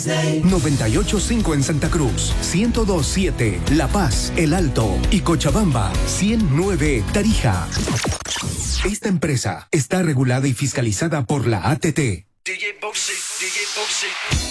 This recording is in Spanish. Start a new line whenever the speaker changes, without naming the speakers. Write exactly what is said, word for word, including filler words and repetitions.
noventa y ocho punto cinco en Santa Cruz, ciento dos punto siete La Paz, El Alto y Cochabamba, ciento nueve Tarija. Esta empresa está regulada y fiscalizada por la A T T. D J Boxy, D J Boxy.